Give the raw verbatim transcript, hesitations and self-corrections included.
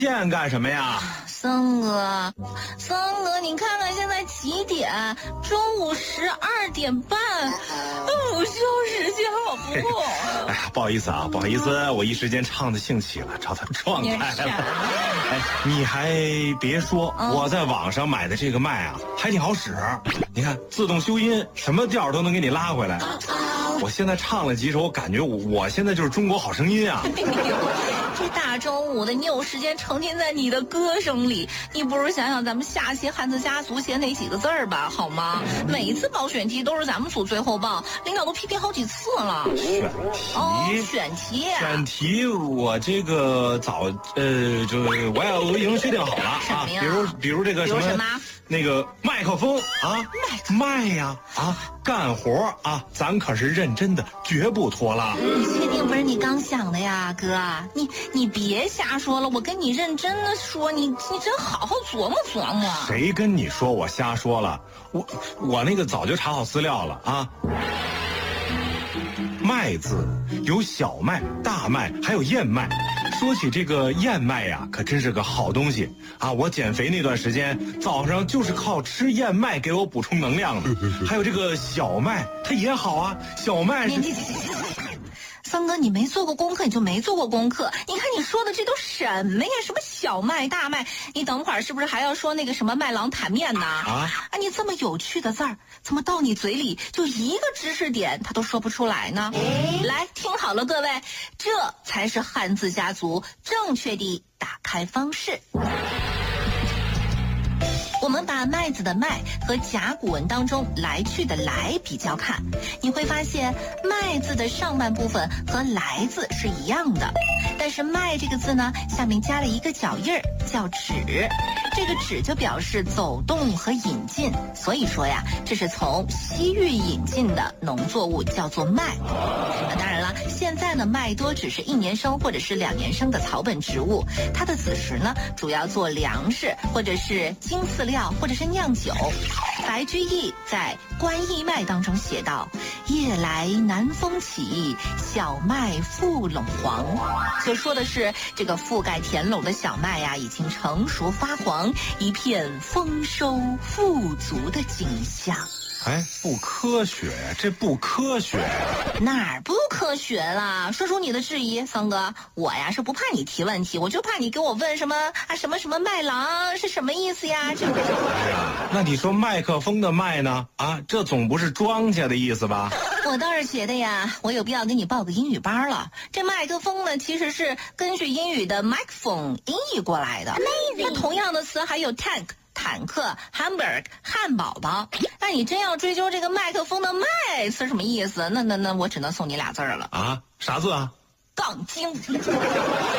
线干什么呀？ 森哥，森哥，你看看现在几点？中午十二点半，午休时间好不够。 哎呀，不好意思啊，不好意思，我一时间唱的兴起了，找他撞开了。哎，你还别说，嗯、我在网上买的这个麦啊，还挺好使。你看，自动修音，什么调都能给你拉回来。我现在唱了几首，我感觉我我现在就是中国好声音啊。 这大中午的，你有时间沉浸在你的歌声里，你不如想想咱们下期汉字家族写哪几个字儿吧，好吗？每一次报选题都是咱们组最后报，领导都批评好几次了。 选题， 哦、选题， 选题，我这个早呃，就我也我已经确定好了啊，比如比如这个什么， 什么那个麦克风啊，麦呀 啊, 啊，干活啊，咱可是认真的，绝不拖拉。 你确定不是你刚想的呀，哥？你你别瞎说了，我跟你认真的说，你你真好好琢磨琢磨。 谁跟你说我瞎说了？我我那个早就查好资料了啊。麦字有小麦、大麦，还有燕麦。说起这个燕麦呀，可真是个好东西啊！我减肥那段时间，早上就是靠吃燕麦给我补充能量的。还有这个小麦，它也好啊。小麦是。 桑哥，你没做过功课，你就没做过功课。你看你说的这都什么呀？什么小麦、大麦？你等会儿是不是还要说那个什么麦郎坦面呢？啊！啊，你这么有趣的字儿，怎么到你嘴里就一个知识点他都说不出来呢？哎、来，听好了，各位，这才是汉字家族正确的打开方式。我们把麦子的麦和甲骨文当中来去的来比较看，你会发现麦字的上半部分和来字是一样的，但是麦这个字呢，下面加了一个脚印儿，叫止。这个止就表示走动和引进，所以说呀，这是从西域引进的农作物，叫做麦。那当然了，现在呢，麦多只是一年生或者是两年生的草本植物，它的子实呢，主要做粮食或者是精饲料或者是酿酒。白居易在《观义麦》当中写道：“夜来南风起，小麦覆陇黄。”就说的是这个覆盖田垄的小麦呀，已经成熟发黄，一片丰收富足的景象。 哎，不科学，这不科学。 哪儿不科学了？说出你的质疑，桑哥，我呀是不怕你提问题，我就怕你给我问什么啊什么什么麦郎是什么意思呀？这个。 哎呀，那你说麦克风的麦呢？啊，这总不是庄稼的意思吧？ 我倒是觉得呀，我有必要给你报个英语班了。这麦克风呢，其实是根据英语的 microphone 音译过来的。那同样的词还有 tank。坦克、Hamburg、汉堡包，那你真要追究这个麦克风的麦是什么意思？那那那我只能送你俩字儿了啊，啥字啊？ 杠精。